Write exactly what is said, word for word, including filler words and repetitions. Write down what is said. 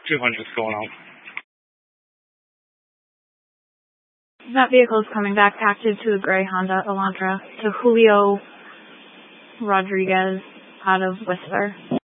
two hundred's going out. That vehicle is coming back active to a gray Honda Elantra to Julio Rodriguez out of Whistler.